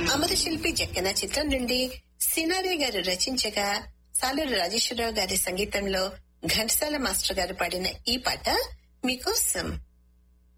అమరశిల్పి జక్కన చిత్రం నుండి సినారే గారు రచించగా సాలూరు రాజేశ్వరరావు గారి సంగీతంలో ఘంటసాల మాస్టర్ గారు పాడిన ఈ పాట మీకోసం.